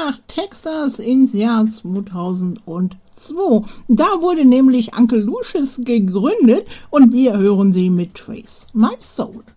nach Texas ins Jahr 2002. Da wurde nämlich Uncle Lucius gegründet und wir hören sie mit Trace My Soul.